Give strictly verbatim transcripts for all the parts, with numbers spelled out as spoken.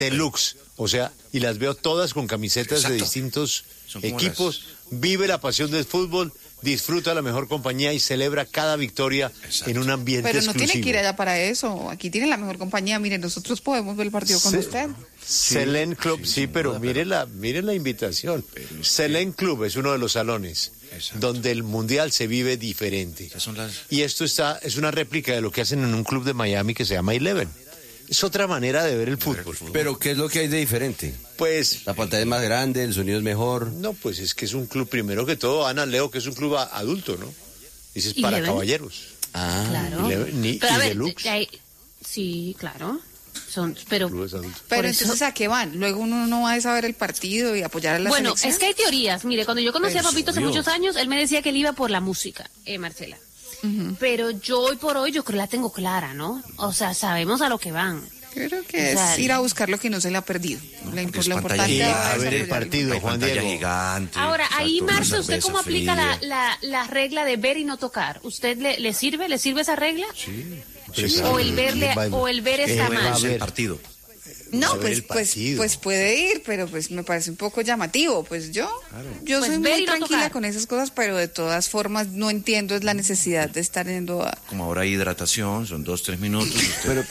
deluxe, o sea, y las veo todas con camisetas Exacto. de distintos Son como equipos, vive la pasión del fútbol, disfruta la mejor compañía y celebra cada victoria Exacto. en un ambiente Pero no exclusivo. tiene que ir allá para eso. Aquí tiene la mejor compañía. Mire, nosotros podemos ver el partido con Sí. usted. Selén Club, sí, sí, sin pero duda, mire la, mire la invitación. Pero es Selén Club es uno de los salones Exacto. donde el mundial se vive diferente. Esas son las... Y esto está es una réplica de lo que hacen en un club de Miami que se llama Eleven. Es otra manera de ver el fútbol. Pero ¿qué es lo que hay de diferente? Pues La pantalla es más grande, el sonido es mejor. no, pues es que es un club primero que todo, Ana, leo que es un club a- adulto, ¿no? Dices para Eleven. caballeros. Ah, Claro. Eleven, ni- Pero a y ver, deluxe. hay- sí, claro. Son, pero Clubes adultos. Pero Por entonces, eso- ¿a qué van? Luego uno no va a saber el partido y apoyar a la bueno, selección. es que hay teorías. Mire, cuando yo conocí a Pues, Papito hace obvio. muchos años, él me decía que él iba por la música, eh, Marcela. Pero yo hoy por hoy yo creo que la tengo clara, ¿no? O sea, sabemos a lo que van. Creo que O sea, es ir a buscar lo que no se le ha perdido. La, porque imp- es lo pantalla importante Y gigante. ahora a es ver el apoyar partido, Hay Juan pantalla Diego. gigante. Ahora, ahí, exacto, una Marce, ¿usted cerveza cómo aplica la, fría. la, la regla de ver y no tocar? ¿Usted le, le sirve? ¿Le sirve esa regla? Sí. Pues, O el verle, va- o el ver está eh, Bueno, va a mal. es el ver. partido. No, a ver pues, el pues, partido. pues puede ir, pero pues me parece un poco llamativo. Pues yo, yo Pues soy ver muy y no tranquila tocar. con esas cosas, pero de todas formas no entiendo es la necesidad de estar yendo a... Como ahora hay hidratación, son dos, tres minutos. y usted- pero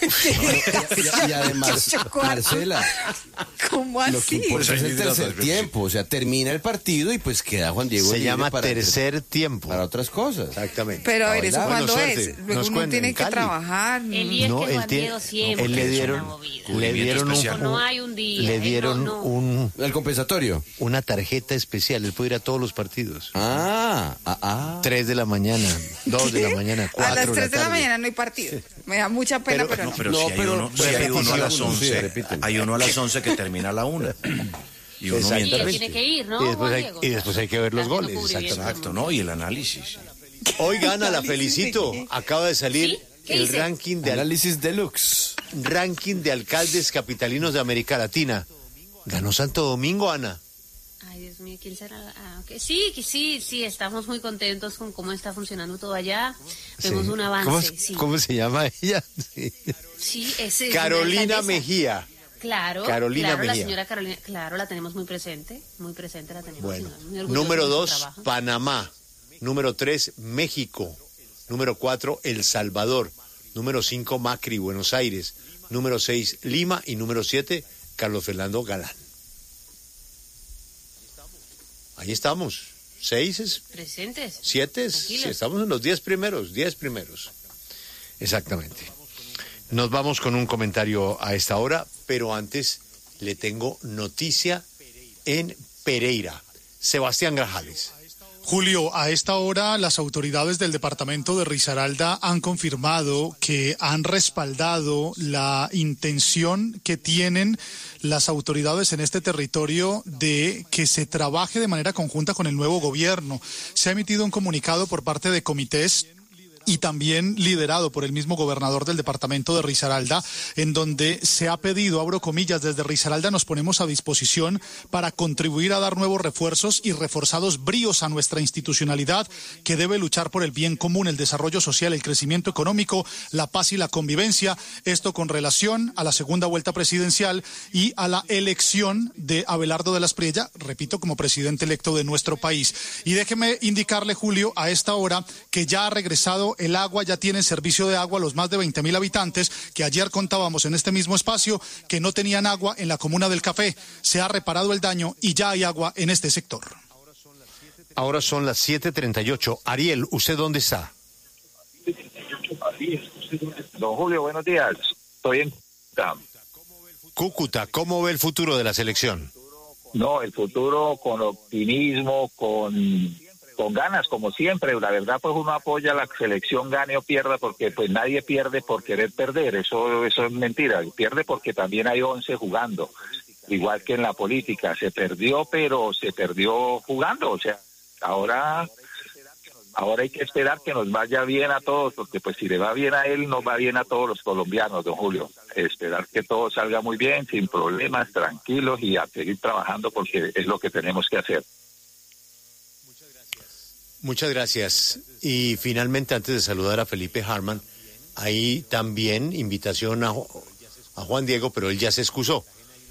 y, y- y además, Chocolate. Marcela, ¿Cómo lo que así? importa Pues es ahí el de la tercer otra, tiempo, o sea, termina el partido y pues queda Juan Diego Se libre llama para, tercer tiempo. para otras cosas. Exactamente. Pero a ver, ¿eso Bueno, cuándo suerte. es? Luego Nos uno cuentan, tiene en que Cali. trabajar. El día No, es que él Juan tiene- Diego siempre él le es dieron, una movida. le Movimiento dieron un, especial. No hay un día. le él dieron no, no. un El compensatorio. una tarjeta especial, él puede ir a todos los partidos. Ah, ah, ah. Tres de la mañana, dos de la mañana, A cuatro las de tres la de la tarde. mañana no hay partido. Me da mucha pena, pero, Pero- no. No, pero No, si hay pero uno, si hay uno a las repetición, sí, once, repiten. hay uno a las once que termina a la una. Y uno Exactamente. Sí, él mientras... tiene que ir, ¿no? Y después Juan hay- Diego? y después hay que ver los Claro, no goles, cubre bien. Exacto, ¿no? Y el análisis. Oigan, a la felicito. Acaba de salir ¿Sí? ¿Qué el dice? ranking de, al- Análisis deluxe. ranking de alcaldes capitalinos de América Latina. Ganó Santo Domingo, Ana. Ay, Dios mío, ¿quién será? la- Ah, ok. Sí, que sí, sí, estamos muy contentos con cómo está funcionando todo allá. Vemos Sí. un ¿Cómo, avance, sí. cómo se llama ella? Sí. Sí, ese es Carolina una alcaldesa. Mejía. Claro, Carolina claro, la Mejía. señora Carolina, claro, la tenemos muy presente, muy presente la tenemos. Bueno, muy orgullosa número de su dos, trabajo. Panamá. Número tres, México. Número cuatro, El Salvador. Número cinco, Macri, Buenos Aires. Número seis, Lima. Y número siete, Carlos Fernando Galán. Ahí estamos. Seis es, Presentes. siete es, Tranquilos. sí, estamos en los diez primeros, diez primeros. Exactamente. Nos vamos con un comentario a esta hora, pero antes le tengo noticia en Pereira. Sebastián Grajales. Julio, a esta hora las autoridades del departamento de Risaralda han confirmado que han respaldado la intención que tienen las autoridades en este territorio de que se trabaje de manera conjunta con el nuevo gobierno. Se ha emitido un comunicado por parte de comités y también liderado por el mismo gobernador del departamento de Risaralda, en donde se ha pedido, abro comillas, desde Risaralda nos ponemos a disposición para contribuir a dar nuevos refuerzos y reforzados bríos a nuestra institucionalidad que debe luchar por el bien común, el desarrollo social, el crecimiento económico, la paz y la convivencia. Esto con relación a la segunda vuelta presidencial y a la elección de Abelardo de las Priella, repito, como presidente electo de nuestro país. Y déjeme indicarle, Julio, a esta hora que ya ha regresado el agua, ya tienen servicio de agua los más de veinte mil habitantes que ayer contábamos en este mismo espacio que no tenían agua en la comuna del Café. Se ha reparado el daño y ya hay agua en este sector. Ahora son las siete treinta y ocho. Ariel, ¿usted dónde está? Don Julio, buenos días. Estoy en... Cúcuta, ¿cómo ve el futuro de la selección? No, el futuro con optimismo, con, con ganas, como siempre. La verdad, pues uno apoya a la selección, gane o pierda, porque pues nadie pierde por querer perder. Eso, eso es mentira. Pierde porque también hay once jugando. Igual que en la política. Se perdió, pero se perdió jugando. O sea, ahora... Ahora hay que esperar que nos vaya bien a todos, porque pues si le va bien a él, nos va bien a todos los colombianos, don Julio. Esperar que todo salga muy bien, sin problemas, tranquilos y a seguir trabajando porque es lo que tenemos que hacer. Muchas gracias. Y finalmente, antes de saludar a Felipe Harman, hay también invitación a, a Juan Diego, pero él ya se excusó.